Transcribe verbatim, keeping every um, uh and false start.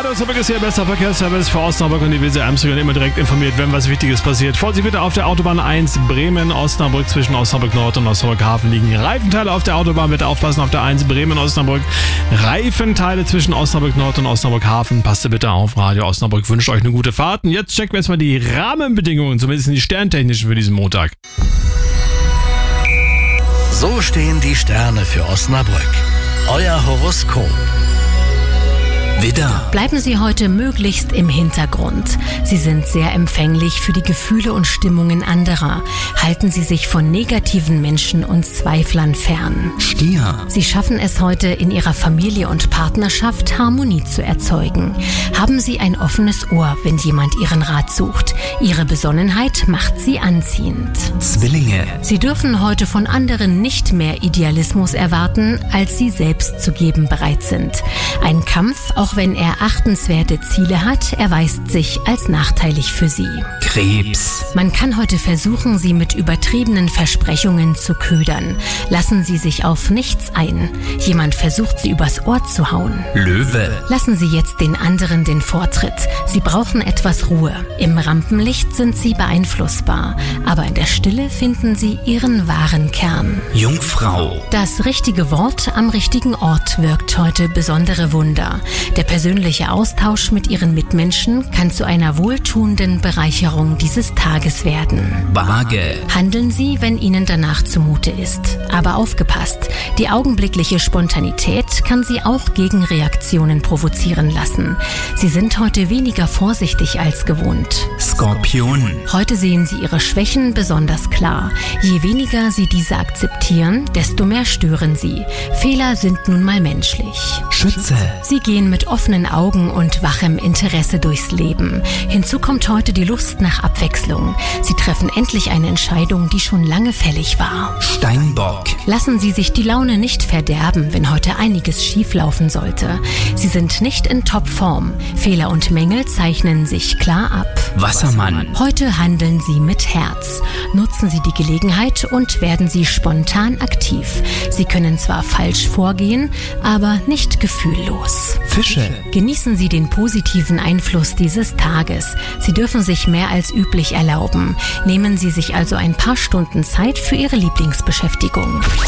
Radio Osnabrück ist Ihr bester Verkehrsservice für Osnabrück und die W S Emsringen. Immer direkt informiert, wenn was Wichtiges passiert. Vorsicht bitte auf der Autobahn eins Bremen-Osnabrück. Zwischen Osnabrück Nord und Osnabrück Hafen liegen Reifenteile auf der Autobahn. Bitte aufpassen auf der eins Bremen-Osnabrück. Reifenteile zwischen Osnabrück Nord und Osnabrück Hafen. Passt bitte auf. Radio Osnabrück wünscht euch eine gute Fahrt. Und jetzt checken wir erstmal die Rahmenbedingungen, zumindest die sterntechnischen für diesen Montag. So stehen die Sterne für Osnabrück. Euer Horoskop. Widder. Bleiben Sie heute möglichst im Hintergrund. Sie sind sehr empfänglich für die Gefühle und Stimmungen anderer. Halten Sie sich von negativen Menschen und Zweiflern fern. Stier. Sie schaffen es heute, in Ihrer Familie und Partnerschaft Harmonie zu erzeugen. Haben Sie ein offenes Ohr, wenn jemand Ihren Rat sucht. Ihre Besonnenheit macht Sie anziehend. Zwillinge. Sie dürfen heute von anderen nicht mehr Idealismus erwarten, als Sie selbst zu geben bereit sind. Ein Kampf, auch wenn er achtenswerte Ziele hat, erweist sich als nachteilig für Sie. Krebs. Man kann heute versuchen, Sie mit übertriebenen Versprechungen zu ködern. Lassen Sie sich auf nichts ein. Jemand versucht, Sie übers Ohr zu hauen. Löwe. Lassen Sie jetzt den anderen den Vortritt. Sie brauchen etwas Ruhe. Im Rampenlicht sind Sie beeinflussbar, aber in der Stille finden Sie Ihren wahren Kern. Jungfrau. Das richtige Wort am richtigen Ort wirkt heute besondere Wunder. Der persönliche Austausch mit Ihren Mitmenschen kann zu einer wohltuenden Bereicherung dieses Tages werden. Waage. Handeln Sie, wenn Ihnen danach zumute ist. Aber aufgepasst, die augenblickliche Spontanität kann Sie auch Gegenreaktionen provozieren lassen. Sie sind heute weniger vorsichtig als gewohnt. Skorpion. Heute sehen Sie Ihre Schwächen besonders klar. Je weniger Sie diese akzeptieren, desto mehr stören Sie. Fehler sind nun mal menschlich. Schütze. Sie gehen mit offenen Augen und wachem Interesse durchs Leben. Hinzu kommt heute die Lust nach Abwechslung. Sie treffen endlich eine Entscheidung, die schon lange fällig war. Steinbock. Lassen Sie sich die Laune nicht verderben, wenn heute einiges schieflaufen sollte. Sie sind nicht in Topform. Fehler und Mängel zeichnen sich klar ab. Wassermann. Heute handeln Sie mit Herz. Nutzen Sie die Gelegenheit und werden Sie spontan aktiv. Sie können zwar falsch vorgehen, aber nicht gefühllos. Fische. Genießen Sie den positiven Einfluss dieses Tages. Sie dürfen sich mehr als üblich erlauben. Nehmen Sie sich also ein paar Stunden Zeit für Ihre Lieblingsbeschäftigung.